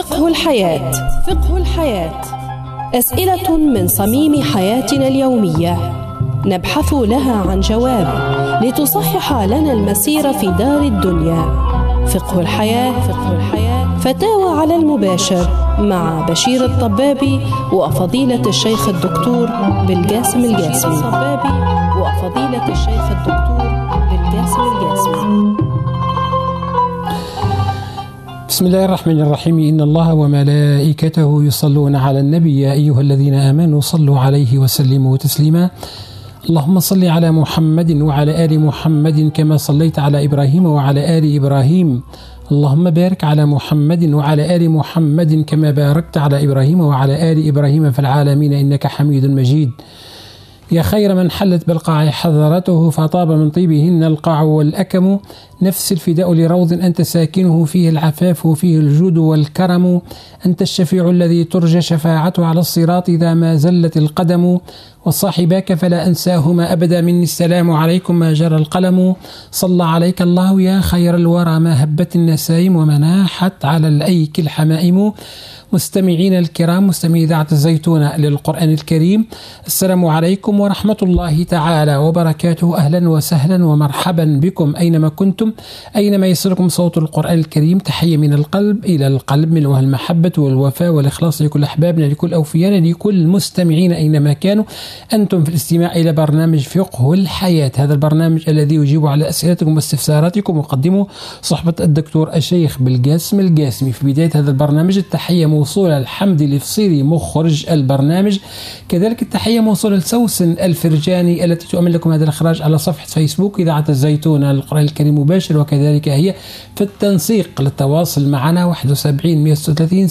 فقه الحياة. فقه الحياة، أسئلة من صميم حياتنا اليومية نبحث لها عن جواب لتصحح لنا المسير في دار الدنيا. فقه الحياة. فقه الحياة، فتاوى على المباشر مع بشير الطبابي وفضيلة الشيخ الدكتور بالجاسم الجاسمي. وفضيلة الشيخ الدكتور بالجاسم الجاسمي. بسم الله الرحمن الرحيم. إن الله وملائكته يصلون على النبي يا أيها الذين آمنوا صلوا عليه وسلموا تسليما. اللهم صل على محمد وعلى آل محمد كما صليت على إبراهيم وعلى آل إبراهيم. اللهم بارك على محمد وعلى آل محمد كما باركت على إبراهيم وعلى آل إبراهيم في العالمين إنك حميد مجيد. يا خير من حلت بالقاع حضرته فطاب من طيبهن القاع والأكم. نفس الفداء لروض أنت ساكنه فيه العفاف وفيه الجود والكرم. أنت الشفيع الذي ترجى شفاعته على الصراط إذا ما زلت القدم. وصاحباك فلا أنساهما أبدا مني السلام عليكم ما جرى القلم. صلى عليك الله يا خير الورى ما هبت النسائم ومناحت على الأيك الحمائم. مستمعين الكرام، مستمعي إذاعة الزيتونة للقرآن الكريم، السلام عليكم ورحمة الله تعالى وبركاته. أهلا وسهلا ومرحبا بكم أينما كنتم، أينما يصلكم صوت القرآن الكريم. تحية من القلب إلى القلب، من وهي المحبة والوفاء والإخلاص لكل أحبابنا، لكل أوفيانا، لكل المستمعين أينما كانوا. أنتم في الاستماع إلى برنامج فقه الحياة، هذا البرنامج الذي يجيب على أسئلتكم واستفساراتكم، وقدمه صحبة الدكتور الشيخ بالجاسم الجاسمي. في بداية هذا البرنامج التحية موصولة الحمد لفصيلي مخرج البرنامج، كذلك التحية موصولة لسوسن الفرجاني التي تؤمن لكم هذا الإخراج على صفحة فيسبوك إذاعة الزيتونة للقرآن الكريم مباشر، وكذلك هي في التنسيق للتواصل معنا 71 136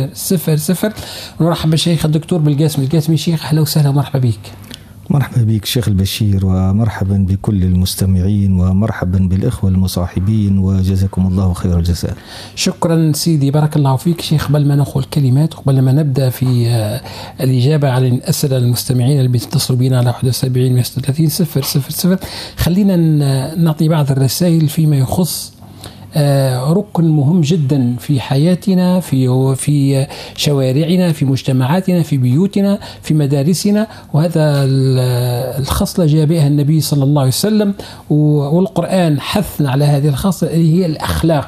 000. ونرحب بالشيخ الدكتور بالجاسم الجاسمي. شيخ أهلا وسهلا ومرحبا بك. مرحبا بك شيخ البشير، ومرحبا بكل المستمعين، ومرحبا بالإخوة المصاحبين، وجزاكم الله خير الجزاء. شكرا سيدي، بارك الله فيك. شيخ قبل ما نقول كلمات وقبل ما نبدأ في الإجابة على الأسئلة المستمعين اللي بيتصلوا بنا على 71 136 000، خلينا نعطي بعض الرسائل فيما يخص ركن مهم جدا في حياتنا، في شوارعنا، في مجتمعاتنا، في بيوتنا، في مدارسنا، وهذا الخصلة جاء بها النبي صلى الله عليه وسلم، والقرآن حثنا على هذه الخصلة اللي هي الأخلاق.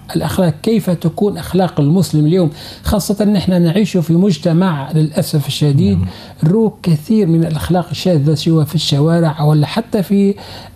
كيف تكون أخلاق المسلم اليوم، خاصة نحن نعيش في مجتمع للأسف الشديد نروك كثير من الأخلاق الشاذة، سواء في الشوارع ولا حتى في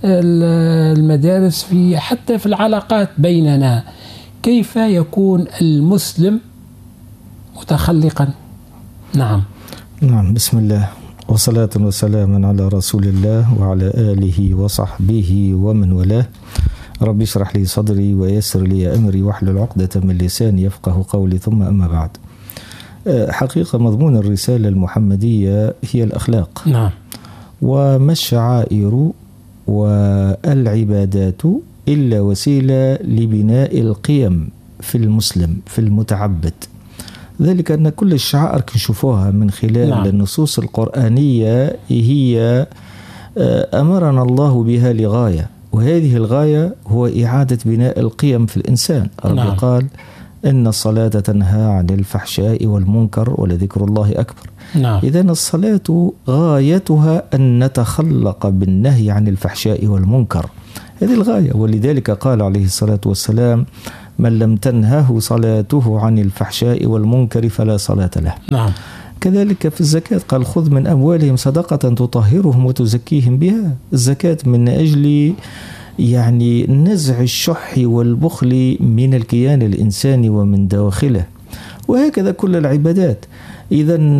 المدارس، حتى في العلاقات بيننا. كيف يكون المسلم متخلقا؟ نعم، بسم الله وصلاة وسلاما على رسول الله وعلى آله وصحبه ومن والاه. رب اشرح لي صدري ويسر لي أمري واحلل عقدة من لساني يفقه قولي. ثم أما بعد، حقيقة مضمون الرسالة المحمدية هي الأخلاق. نعم. وما الشعائر والعبادات إلا وسيلة لبناء القيم في المسلم، في المتعبد. ذلك أن كل الشعائر كنشوفوها من خلال النصوص القرآنية هي أمرنا الله بها لغاية، وهذه الغاية هو إعادة بناء القيم في الإنسان. رب قال إن الصلاة تنهى عن الفحشاء والمنكر ولذكر الله أكبر. إذن الصلاة غايتها أن نتخلق بالنهي عن الفحشاء والمنكر، هذه الغاية. ولذلك قال عليه الصلاة والسلام من لم تنهه صلاته عن الفحشاء والمنكر فلا صلاة له. كذلك في الزكاة قال خذ من أموالهم صدقة تطهرهم وتزكيهم بها. الزكاة من أجل نزع الشح والبخل من الكيان الإنساني ومن داخله، وهكذا كل العبادات. إذن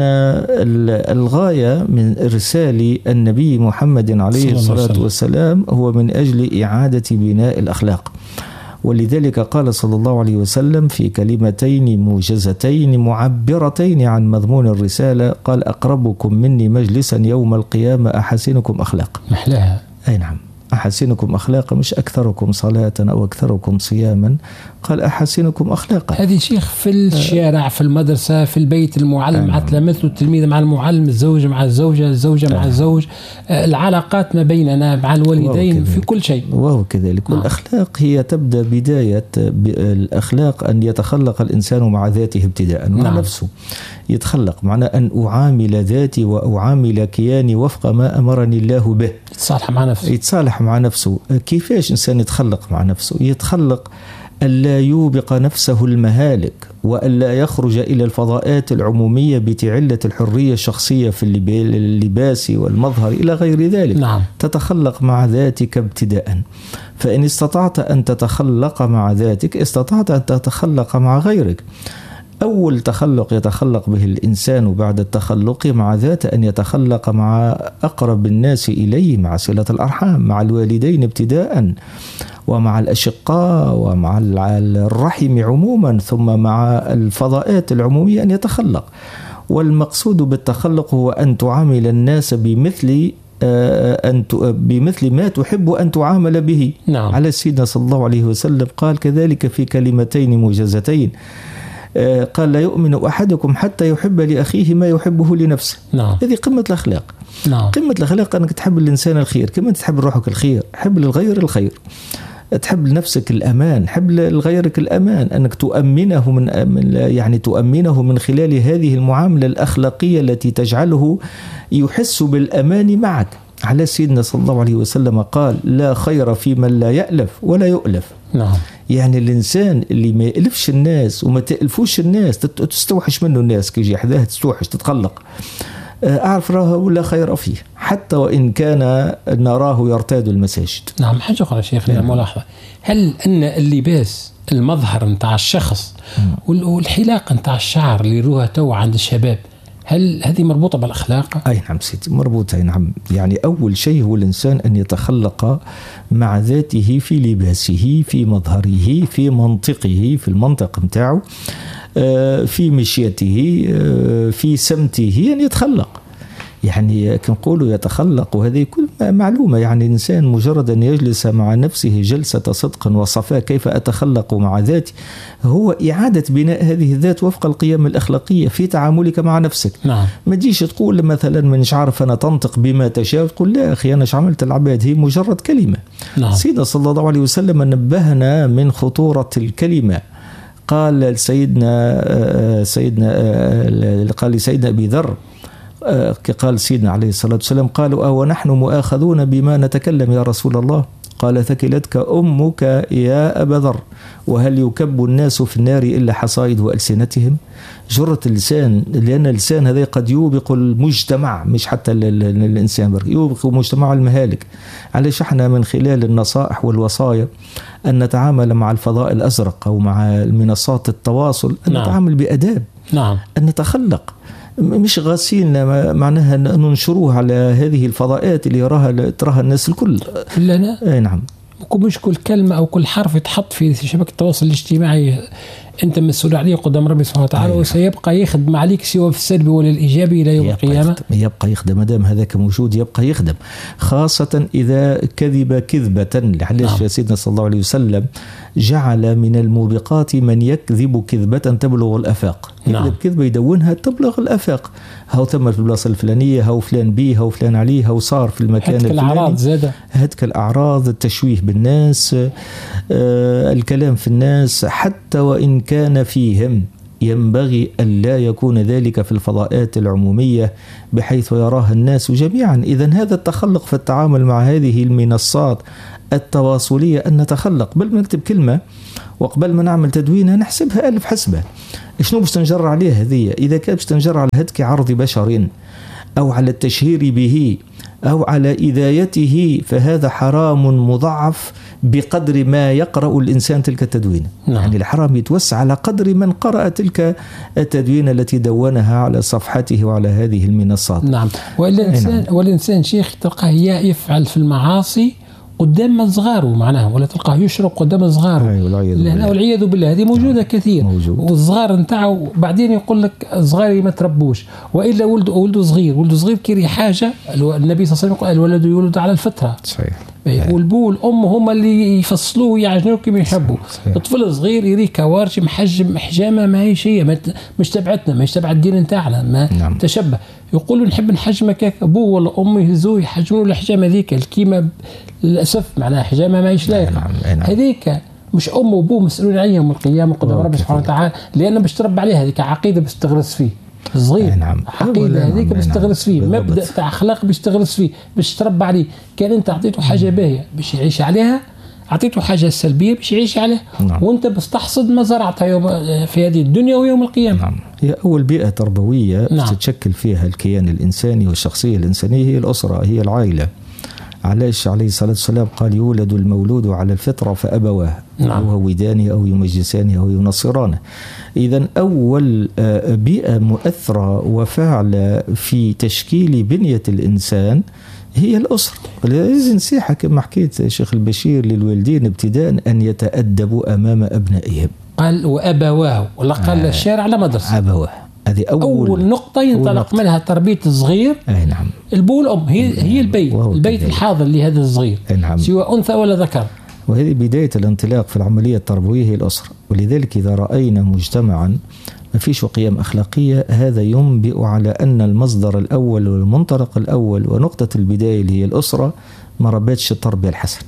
الغاية من إرسال النبي محمد عليه الصلاة والسلام هو من أجل إعادة بناء الأخلاق. ولذلك قال صلى الله عليه وسلم في كلمتين موجزتين معبرتين عن مضمون الرسالة، قال أقربكم مني مجلسا يوم القيامة أحسنكم أخلاق. محلاها. أي نعم. أحسنكم أخلاقا، مش أكثركم صلاة أو أكثركم صياما، قال أحسنكم أخلاقا. هذه شيخ في الشارع، في المدرسة، في البيت، المعلم مع تلاميذه، التلميذ مع المعلم، الزوج مع الزوجة، الزوجة مع الزوج، العلاقات ما بيننا مع الوالدين، في كل شيء. وهو كذلك. والأخلاق هي تبدأ بداية الأخلاق أن يتخلق الإنسان مع ذاته ابتداء، مع نفسه يتخلق، معنى أن أعامل ذاتي وأعامل كياني وفق ما أمرني الله به. يتصالح مع نفسه. كيفاش إنسان يتخلق مع نفسه؟ يتخلق ألا يوبق نفسه المهالك، وألا يخرج إلى الفضاءات العمومية بتعلة الحرية الشخصية في اللباس والمظهر إلى غير ذلك. تتخلق مع ذاتك ابتداء، فإن استطعت أن تتخلق مع ذاتك استطعت أن تتخلق مع غيرك. أول تخلق يتخلق به الإنسان بعد التخلق مع ذاته أن يتخلق مع أقرب الناس إليه، مع صلة الأرحام، مع الوالدين ابتداء، ومع الأشقاء، ومع الرحم عموما، ثم مع الفضاءات العمومية أن يتخلق. والمقصود بالتخلق هو أن تعامل الناس بمثل ما تحب أن تعامل به. على سيدنا صلى الله عليه وسلم قال كذلك في كلمتين موجزتين، قال لا يؤمن أحدكم حتى يحب لأخيه ما يحبه لنفسه. هذه قمة الأخلاق. قمة الأخلاق أنك تحب الإنسان الخير كما تحب لروحك الخير، حب للغير الخير، تحب لنفسك الأمان، حب لغيرك الأمان، أنك تؤمنه من خلال هذه المعاملة الأخلاقية التي تجعله يحس بالأمان معك. على سيدنا صلى الله عليه وسلم قال لا خير في من لا يألف ولا يؤلف. يعني الإنسان اللي ما يألفش الناس وما تألفوش الناس، تستوحش منه الناس، كي يجي حذاه تستوحش تتقلق، أعرف راه ولا خير فيه، حتى وإن كان نراه يرتاد المساجد. حاجة أخرى شيخنا ملاحظة، هل أن اللباس المظهر نتاع الشخص والحلاقة نتاع الشعر اللي يروها تو عند الشباب، هل هذه مربوطة بالأخلاق؟ أي نعم سيدي، مربوطة. نعم. يعني أول شيء هو الإنسان أن يتخلق مع ذاته في لباسه، في مظهره، في منطقه، في المنطق متاعه، في مشيته، في سمته، أن يتخلق. يعني كنقولوا يتخلق، وهذه كل معلومة. يعني الإنسان مجرد أن يجلس مع نفسه جلسة صدق وصفاء، كيف أتخلق مع ذاتي، هو إعادة بناء هذه الذات وفق القيم الأخلاقية في تعاملك مع نفسك. ما تجيش تقول مثلا منش عارف أنا تنطق بما تشاء، تقول لا أخي أنا عملت العباد، هي مجرد كلمة. سيدنا صلى الله عليه وسلم نبهنا من خطورة الكلمة. قال قال لسيدنا أبي ذر، قال سيدنا عليه الصلاة والسلام، قالوا ونحن مؤاخذون بما نتكلم يا رسول الله؟ قال ثكلتك أمك يا أبا ذر، وهل يكب الناس في النار إلا حصائد ألسنتهم؟ جرة اللسان، لأن اللسان هذا قد يوبق المجتمع، مش حتى الإنسان، يوبق مجتمع المهالك. علاش احنا من خلال النصائح والوصايا أن نتعامل مع الفضاء الأزرق أو مع منصات التواصل، أن نتعامل بأداب، أن نتخلق، مش غاسين معناها ننشروها على هذه الفضاءات اللي تراها الناس الكل. لا نعم. مش كل كلمة أو كل حرف يتحط في شبكة التواصل الاجتماعي أنت مسؤول عليه قدام ربي سبحانه وتعالى، وسيبقى يخدم عليك سواء في السلبي ولا الإيجابي إلى يوم القيامة. يبقى يخدم، ما دام هذاك موجود يبقى يخدم، خاصة إذا كذب كذبة. لعلش سيدنا صلى الله عليه وسلم جعل من الموبقات من يكذب كذبة تبلغ الآفاق. يكذب كذبة يدونها تبلغ الآفاق، هاو تم في البلاصة الفلانية، هاو فلان بيه، هاو فلان عليه، هاو صار في المكان الفلاني. الأعراض زادة، هتك الأعراض، التشويه بالناس، الكلام في الناس، حتى وإن كان فيهم ينبغي أن لا يكون ذلك في الفضاءات العمومية بحيث يراها الناس جميعا. إذن هذا التخلق في التعامل مع هذه المنصات التواصلية، أن نتخلق، بل ما نكتب كلمة وقبل ما نعمل تدوينها نحسبها 1000 حسبة. شنو باش تنجر عليها هذه؟ إذا كان باش تنجر على هتك عرض بشر أو على التشهير به أو على إذايته، فهذا حرام مضاعف بقدر ما يقرأ الإنسان تلك التدوين. يعني الحرام يتوسع على قدر من قرأ تلك التدوين التي دونها على صفحته وعلى هذه المنصات. والإنسان شيخ تلقاه يفعل في المعاصي قدام صغاره، معناها ولا تلقاه يشرب قدام صغاره، والعياذ بالله. هذه موجودة كثير. والصغار نتاعو بعدين يقول لك صغاري ما تربوش، وإلا ولده صغير كيري حاجة. النبي صلى الله عليه وسلم قال الولد يولد على الفطرة. صحيح. والبو والأم هم اللي يفصلوه ويعجنوه كما يحبوا. الطفل صغير يري كوارشي محجم حجامة ما هي شيء مش تبعتنا، مش تبع الدين نتاعنا، ما تشبه. يقولوا نحب نحجمك هيك، أبوه ولا أمه يهزوه يحجموا له الحجامة ذيك الكيمة، للأسف معناها حجامة ما هيش لايقة. هذيك مش أم وأبوه مسؤولين عليهم يوم القيامة قدام رب سبحانه وتعالى، لأنه باش تربى عليها هذيك عقيدة بيستغرس فيه صغير. عقيدة هذيك بيستغرس فيه، مبدأ تاع أخلاق بيستغرس فيه باش تربى عليه. كان أنت أعطيته حاجة باهية باش يعيش عليها، أعطيته حاجة سلبية باش يعيش عليها. وأنت بتستحصد ما زرعتها يوم في هذه الدنيا ويوم القيامة. هي أول بيئة تربوية تتشكل فيها الكيان الإنساني والشخصية الإنسانية هي الأسرة، هي العائلة. علاش عليه الصلاة والسلام قال يولد المولود على الفطرة فأبواه يهودانه أو يمجسانه أو ينصرانه. إذن أول بيئة مؤثرة وفاعلة في تشكيل بنية الإنسان هي الأسرة. لازم نصيحة كما حكيت شيخ البشير للوالدين ابتداء أن يتأدبوا أمام أبنائهم. قال وأبواه، ولا قال الشارع على مدرسة أبواه. هذه أول نقطة ينطلق منها تربية الصغير. نعم. البو والأم هي البيت الحاضر لهذا الصغير، نعم. سواء أنثى ولا ذكر. وهذه بداية الانطلاق في العملية التربوية هي الأسرة. ولذلك إذا رأينا مجتمعا ما فيش قيم أخلاقية، هذا ينبئ على أن المصدر الأول والمنطلق الأول ونقطة البداية اللي هي الأسرة ما ربتش التربية الحسنة.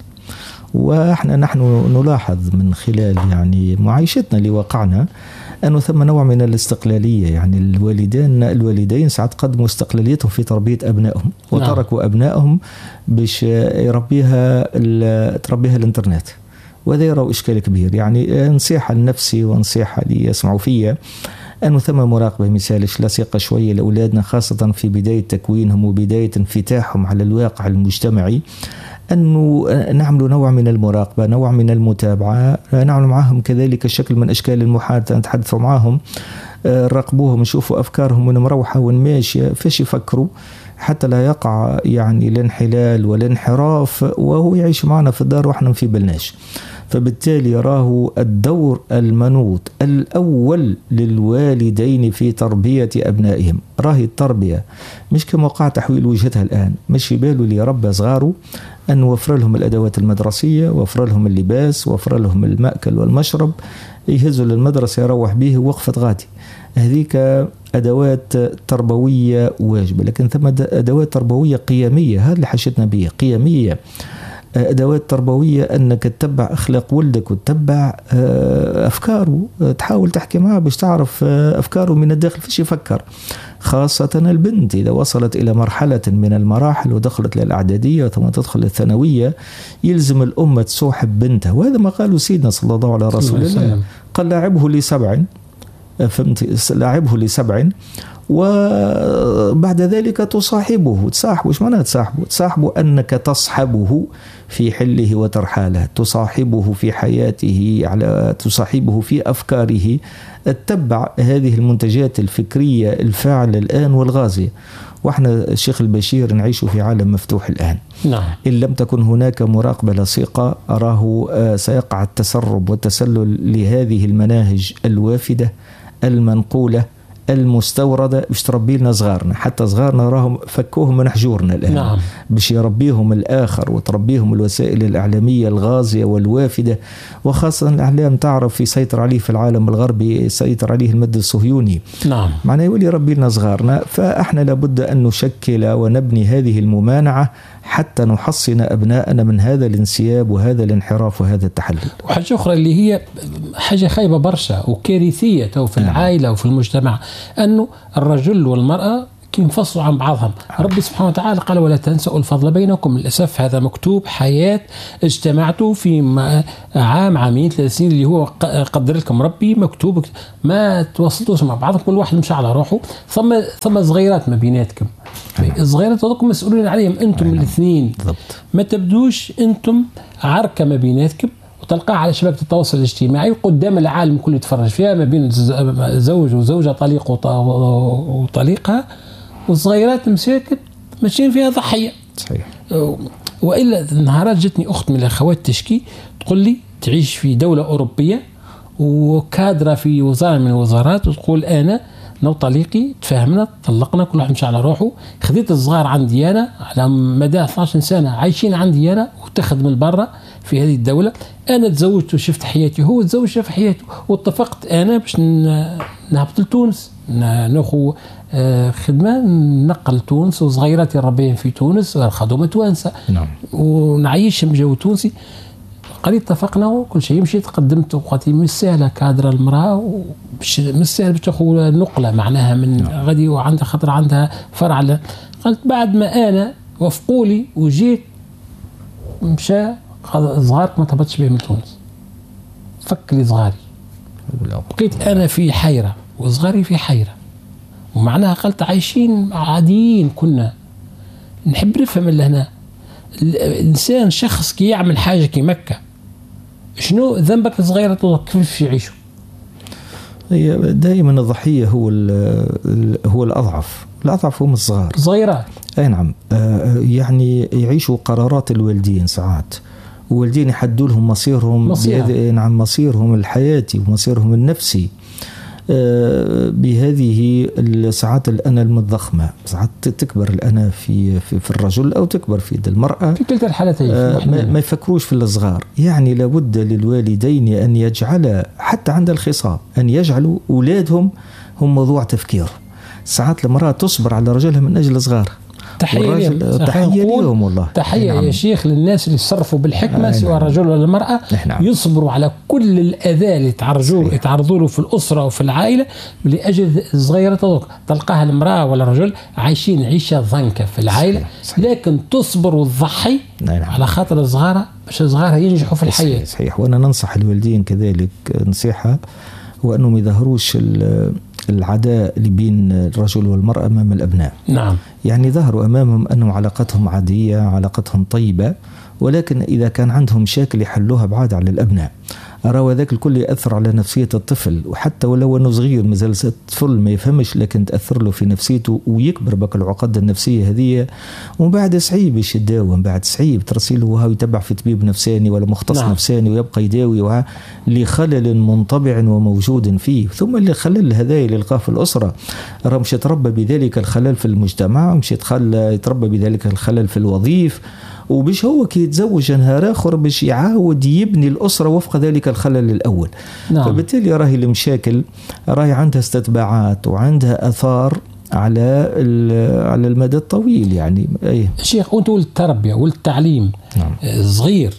نحن نلاحظ من خلال يعني معايشتنا لواقعنا أنه ثم نوع من الاستقلالية. يعني الوالدين ساعات قدموا استقلاليتهم في تربية أبنائهم وتركوا أبنائهم باش تربيها الإنترنت، وهذا يروا إشكال كبير. يعني نصيحة لنفسي ونصيحة لي يسمعوا فيها أنه ثم مراقبة مثالش لصيقة شوية لأولادنا، خاصة في بداية تكوينهم وبداية انفتاحهم على الواقع المجتمعي، أنه نعمل نوع من المراقبة، نوع من المتابعة، نعمل معهم كذلك شكل من أشكال المحادثة، نتحدثوا معهم، نراقبوهم، نشوفوا أفكارهم وين مروحة وين ماشية، فيش يفكروا، حتى لا يقع يعني الانحلال والانحراف وهو يعيش معنا في الدار وإحنا في بالناش. فبالتالي راه الدور المنوط الأول للوالدين في تربية أبنائهم. راهي التربية مش كما وقع تحويل وجهتها الآن، مش يبالوا لي رب صغاره أن نوفر لهم الأدوات المدرسية، وفر لهم اللباس، وفر لهم المأكل والمشرب، يهزوا للمدرسة يروح به وقفة غادي. هذيك أدوات تربوية واجبة، لكن ثم أدوات تربوية قيمية، هذا اللي حشتنا به، قيمية. أدوات تربوية أنك تتبع أخلاق ولدك وتتبع أفكاره، تحاول تحكي معه باش تعرف أفكاره من الداخل فيش يفكر. خاصة البنت إذا وصلت إلى مرحلة من المراحل ودخلت للإعدادية ثم تدخل الثانوية، يلزم الأمة تصوحب بنتها. وهذا ما قاله سيدنا صلى الله عليه وسلم، قال لاعبه ل7، فهمت، لاعبه ل7 وبعد ذلك تصاحبه. ايش معنى تصاحبه؟ تصاحبه أنك تصحبه في حله وترحاله، تصاحبه في حياته، تصاحبه في أفكاره، تتبع هذه المنتجات الفكرية الفاعلة الآن والغازية. واحنا الشيخ البشير نعيش في عالم مفتوح الآن. نعم. إن لم تكن هناك مراقبة لصيقة أراه سيقع التسرب والتسلل لهذه المناهج الوافدة المنقولة المستوردة باش تربي لنا صغارنا. حتى صغارنا راهم فكوهم من حجورنا الآن. نعم. باش يربيهم الآخر وتربيهم الوسائل الإعلامية الغازية والوافدة، وخاصة الإعلام تعرف يسيطر عليه في العالم الغربي، يسيطر عليه المد الصهيوني. نعم. معناه يولي يربي لنا صغارنا. فإحنا لابد أن نشكل ونبني هذه الممانعة حتى نحصن أبناءنا من هذا الانسياب وهذا الانحراف وهذا التحلل. وحاجة أخرى اللي هي حاجة خايبة برشا وكارثية في العائلة وفي المجتمع، أنه الرجل والمرأة ينفصلوا عن بعضهم. ربي سبحانه وتعالى قال ولا تنسوا الفضل بينكم. للأسف هذا مكتوب حياة اجتمعتوا في عام عامين 3 سنين اللي هو قدر لكم ربي، مكتوب ما توصلتوش مع بعضكم، كل واحد مشى على روحه. ثم صغيرات ما بيناتكم، الصغيرات هذوكم مسؤولين عليهم انتم الاثنين. ما تبدوش انتم عركة ما بيناتكم وتلقاها على شبكة التواصل الاجتماعي قدام العالم كله يتفرج فيها، ما بين زوج وزوجة، طليق وطليقها، والصغيرات مساكن ماشيين فيها ضحية. صحيح. وإلا نهارات جتني أخت من الأخوات تشكي تقول لي تعيش في دولة أوروبية وكادرة في وزارة من الوزارات، وتقول أنا نو طليقي تفاهمنا طلقنا كل واحد مشى على روحه. خذيت الصغار عندي أنا على مدى 12 سنة عايشين عندي أنا وتخدم من برا في هذه الدولة. أنا تزوجت وشفت حياتي هو تزوج شاف حياته واتفقت أنا باش نهبط لتونس ناخو خدمة نقل تونس وصغيراتي ربيين في تونس خدومة توانسة نعم. ونعيشهم جو تونسي. قال اتفقنا وكل شيء. مشيت قدمت وقت مش سهله كادر المراه مش سهل باش تاخذ نقله معناها من غادي وعندها خطر عندها فرع. قلت بعد ما انا وافقوا لي وجيت مشى صغارك ما تهبطش بهم من تونس فك لي صغاري. بقيت انا في حيره وصغاري في حيره ومعناها قلت عايشين عاديين كنا. نحب نفهم اللي هنا الانسان شخص كي يعمل حاجه كي مكه شنو ذنبك صغيرة كيف يعيشوا؟ هي دائما الضحية هو الأضعف هم الصغار صغيرات. أي نعم. يعني يعيشوا قرارات الوالدين ساعات والوالدين يحدوا لهم مصيرهم نعم مصيرهم الحياتي ومصيرهم النفسي بهذه ساعات الأنا المتضخمة. ساعات تكبر الأنا في الرجل أو تكبر في المرأة في كلتا الحالتين. ما يفكروش في الصغار. يعني لابد للوالدين أن يجعل حتى عند الخصام أن يجعلوا أولادهم هم موضوع تفكير. ساعات المرأة تصبر على رجلها من أجل صغار. تحية لهم والله. تحية نعم. يا شيخ للناس اللي يتصرفوا بالحكمة سواء الرجل ولا المرأة نعم. يصبروا على كل الأذى اللي يتعرضوا له في الأسرة وفي العائلة لأجل الصغيرة. تلقاها المرأة ولا الرجل عايشين عيشة ضنكة في العائلة صحيح. لكن تصبر وتضحي نعم. على خاطر الصغارة باش الصغارة ينجحوا في الحياة. صحيح. وأنا ننصح الوالدين كذلك نصيحة وأنهم يظهروش العداء اللي بين الرجل والمرأة أمام الأبناء. نعم. يعني ظهروا أمامهم أنه علاقتهم عادية علاقتهم طيبة ولكن إذا كان عندهم مشاكل يحلوها بعاد على الأبناء. أرى ذاك الكل يأثر على نفسية الطفل وحتى ولو أنه صغير مازال الطفل ما يفهمش لكن تأثر له في نفسيته ويكبر بك العقد النفسية هذه ومن بعد صعيب باش يداوم. بعد صعيب ترسله وهو يتبع في طبيب نفساني ولا مختص نعم. نفساني ويبقى يداوي لخلل منطبع وموجود فيه. ثم اللي خلل هذا اللي لقاه في الأسرة راه مش يتربى بذلك الخلل في المجتمع مش يتربى بذلك الخلل في الوظيف وباش هو كي يتزوج نهار آخر باش يعاود يبني الأسرة وفق ذلك الخلل الأول نعم. فبالتالي راهي المشاكل راهي عندها استتباعات وعندها أثار على المدى الطويل. يعني شيخ أنت والتربية والتعليم نعم. صغير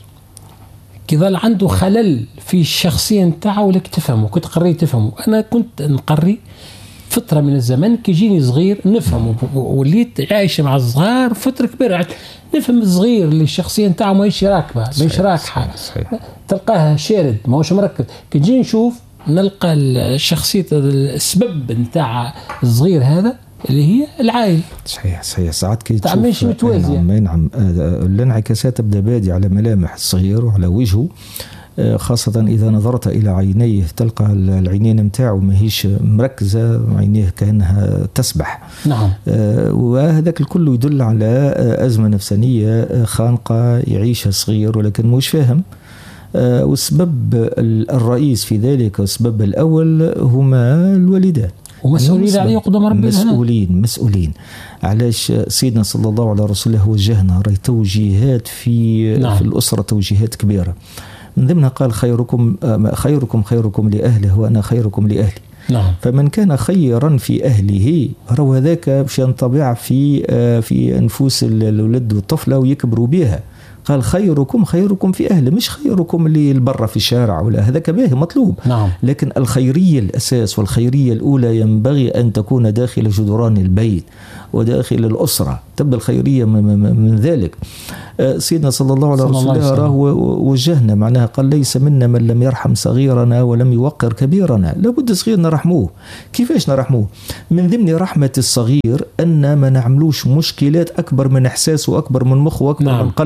كذا عنده خلل في الشخصية نتاعه ولك تفهمه كنت قريت تفهمه. أنا كنت نقري فترة من الزمن كي يجيني صغير نفهم وليت عايش مع الصغار فترة كبيرة نفهم الصغير اللي الشخصية نتاعه ماهيش راكبة ماهيش راكحة تلقاه شارد ماهوش مركز. كي نجي نشوف نلقى الشخصية السبب نتاع الصغير هذا اللي هي العائلة. صحيح ساعات كي تشوف مش متوازية نعم الانعكاسات تبدأ بادي على ملامح الصغير وعلى وجهه خاصة إذا نظرت إلى عينيه تلقى العينين متاعه ما هيش مركزة عينيه كأنها تسبح نعم. وهذاك الكل يدل على أزمة نفسانية خانقة يعيشها صغير ولكن مش فاهم. والسبب الرئيس في ذلك والسبب الأول هما الوالدان ومسؤولين عليه قدام ربنا مسؤولين. علاش سيدنا صلى الله عليه وسلم وجهنا رأي توجيهات في الأسرة توجيهات كبيرة من ضمنها قال خيركم لأهله وأنا خيركم لأهلي نعم. فمن كان خيرا في أهله روى ذاك باش ينطبع في أنفس الولد والطفلة ويكبروا بها. قال خيركم في أهله مش خيركم اللي البرة في الشارع ولا هذا كباه مطلوب نعم. لكن الخيرية الأساس والخيرية الأولى ينبغي أن تكون داخل جدران البيت وداخل الأسرة تبدأ الخيرية من ذلك. سيدنا صلى الله عليه وسلم راه وجهنا معناها قال ليس منا من لم يرحم صغيرنا ولم يوقر كبيرنا. لابد صغيرنا نرحموه. كيفاش نرحموه؟ من ضمن رحمة الصغير أن ما نعملوش مشكلات أكبر من إحساسه وأكبر من مخه وأكبر من قلبه. راهو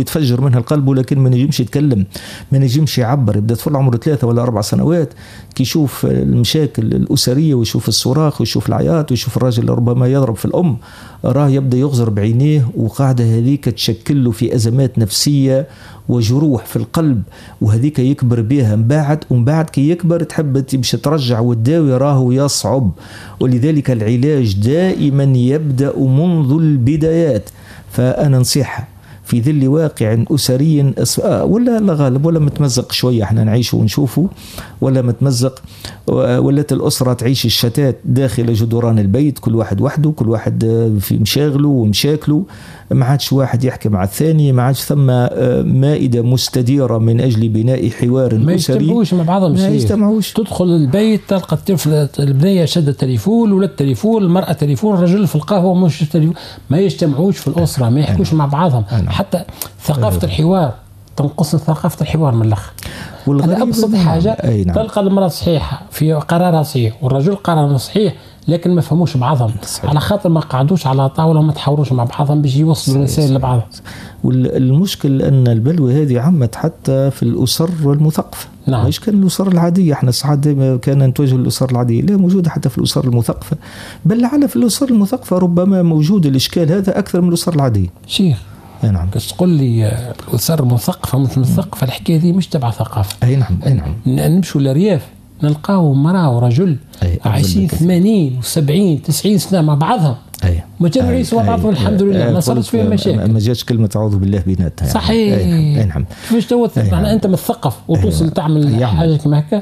ويتفجر منها القلب، ولكن ما نجمش يتكلم، ما نجمش يعبر. يبدأ طفل عمره 3 ولا 4 سنوات كي يشوف المشاكل الأسرية ويشوف الصراخ ويشوف العياط ويشوف الراجل اللي ربما يضرب في الأم، راه يبدأ يغزر بعينيه، وقاعدة هذيك تشكل له في أزمات نفسية وجروح في القلب، وهذيك يكبر بها من بعد كي يكبر تحب باش ترجع وتداوي راهو يصعب. ولذلك العلاج دائما يبدأ منذ البدايات. فأنا نصيحة في ظل واقع أسري ولا لا غالب ولا متمزق شوية، احنا نعيش ونشوفه ولا متمزق، ولات الأسرة تعيش الشتات داخل جدران البيت، كل واحد وحده، كل واحد في مشاغله ومشاكله، ما عادش واحد يحكي مع الثاني، ما عادش ثم مائدة مستديرة من أجل بناء حوار أسري. ما يجتمعوش مع بعضهم، ما يجتمعوش. تدخل البيت تلقى الطفل البنية شد التليفون ولا التليفون، المرأة تليفون، الرجل في القهوة مش التليفون. ما يجتمعوش في الأسرة، ما يحكوش مع بعضهم. حتى ثقافة الحوار تنقص ثقافة الحوار من الأخ. هذا أبسط حاجة. تلقى المرأة صحيحة في قرارها صحيح والرجل قراره صحيح، لكن ما فهموش بعضهم على خاطر ما قعدوش على طاولة وما تحاوروش مع بعضهم باش يوصلوا رسائل لبعضهم. والمشكل أن البلوى هذه عمت حتى في الأسر المثقفة. نعم. مش كان الأسر العادية، احنا ساعات دائما كان نتوجه للأسر العادية، لا، موجودة حتى في الأسر المثقفة، بل لعل في الأسر المثقفة ربما موجود الإشكال هذا أكثر من الأسر العادية. شيخ نعم. بس تقول لي الأسر المثقفة مش مثقفة، الحكاية دي مش تبع ثقافة. أي نعم. نمشوا للرياف نلقاو مرأة ورجل عايشين 80 و70 90 سنة مع بعضهم، ما كانوا يعيشوا مع بعضهم الحمد لله، ما صارت فيهم مشاكل. ما جاتش كلمة أعوذ بالله بيناتها. صحيح. نعم. كيفاش معناها أنت مثقف وتوصل تعمل حاجة كما هكا؟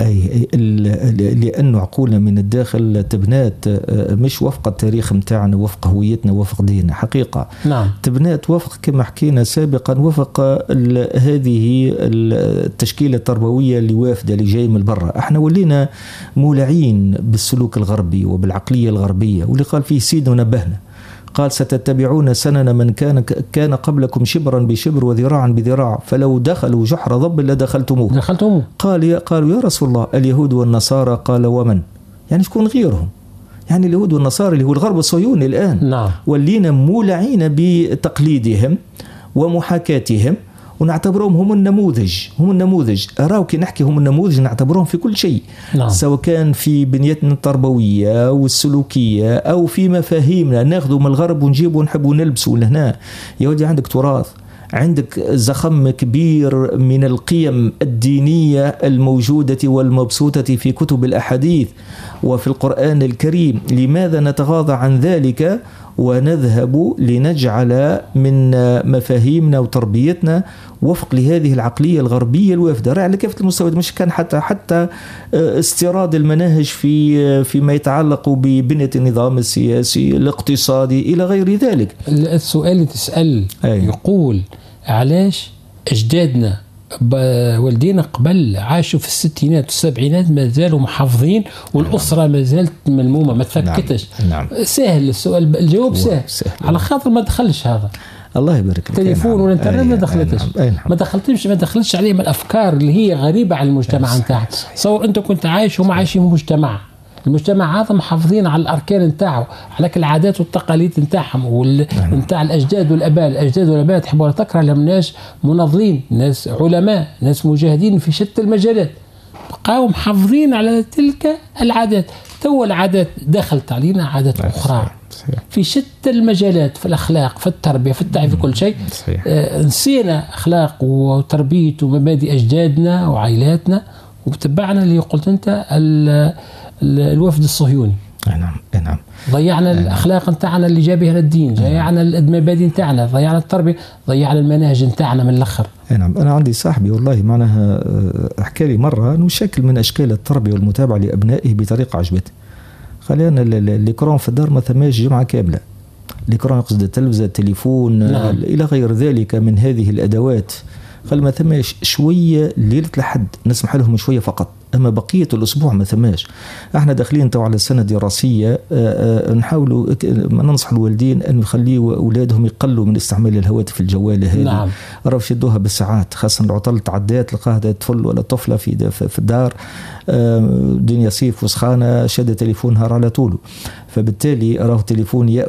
لأنه عقولنا من الداخل تبنات مش وفق التاريخ متاعنا، وفق هويتنا، وفق ديننا حقيقة. نعم. تبنات وفق كما حكينا سابقا، وفق هذه التشكيلة التربوية اللي وافدة اللي جاي من برا. احنا ولينا مولعين بالسلوك الغربي وبالعقلية الغربية، واللي قال فيه سيدنا نبهنا، قال ستتبعون سنن من كان قبلكم شبرا بشبر وذراعا بذراع، فلو دخلوا جحر ضب لدخلتموه. قالوا يا رسول الله اليهود والنصارى، قال ومن؟ يعني شكون غيرهم؟ يعني اليهود والنصارى اللي هو الغرب الصهيوني الآن. نعم. ولينا مولعين بتقليدهم ومحاكاتهم، ونعتبرهم هم النموذج. أراو كي نحكي هم النموذج نعتبرهم في كل شيء. نعم. سواء كان في بنيتنا التربوية والسلوكية أو في مفاهيمنا، ناخذوا من الغرب ونجيبوا ونحبوا نلبسوا لهنا. يا ودي عندك تراث، عندك زخم كبير من القيم الدينية الموجودة والمبسوطة في كتب الأحاديث وفي القرآن الكريم، لماذا نتغاضى عن ذلك ونذهب لنجعل من مفاهيمنا وتربيتنا وفق لهذه العقلية الغربية الوافدة على كافة المستويات؟ مش كان حتى استيراد المناهج فيما يتعلق ببنية النظام السياسي الاقتصادي إلى غير ذلك. السؤال اللي تسأل يقول علاش أجدادنا والدينا قبل عاشوا في الستينات والسبعينات ما زالوا محافظين والأسرة ما زالت ملمومة ما تفكتش. نعم. سهل السؤال، الجواب سهل. على خاطر ما دخلش هذا الله يبارك لك. تليفون ولا انترنت ما دخلتش. ما دخلتش عليه من الأفكار اللي هي غريبة على المجتمع نتاعك. صور أنت كنت عايش وما عايشين المجتمع هذا محافظين على الأركان نتاعه، على العادات والتقاليد نتاعهم نتاع الأجداد والآباء تحبوا تكره لهم ناس مناضلين، ناس علماء، ناس مجاهدين في شتى المجالات، بقاوا محافظين على تلك العادات. تو العادات دخلت علينا عادات أخرى في شتى المجالات، في الأخلاق، في التربية، في التعليم، في كل شيء. نسينا أخلاق وتربية ومبادئ أجدادنا وعائلاتنا، وتبعنا اللي قلت أنت الوفد الصهيوني. نعم. ضيعنا الأخلاق نتاعنا اللي جابها للدين، ضيعنا المبادئ نتاعنا، ضيعنا التربية، ضيعنا المناهج نتاعنا من الآخر. نعم. أنا عندي صاحبي والله معناها حكى لي مرة أنه شكل من أشكال التربية والمتابعة لأبنائه بطريقة عجبت. قال أنا الإكرام في الدار ما ثماش جمعة كاملة، الإكرام يقصد التلفزة، التليفون، نعم. إلى غير ذلك من هذه الأدوات. قال ما ثماش شوية ليلة الحد نسمح لهم شوية فقط، أما بقية الأسبوع ما ثماش. احنا داخلين تو على السنة الدراسية، نحاولوا ننصح الوالدين أن يخليوا أولادهم يقلوا من استعمال الهواتف الجوالة هذه. نعم. راهو شدوها بالساعات، خاصة العطل تعدات لقاها طفل ولا طفلة في الدار، دنيا صيف وسخانة، شد تليفونها على طوله، فبالتالي راهو تليفون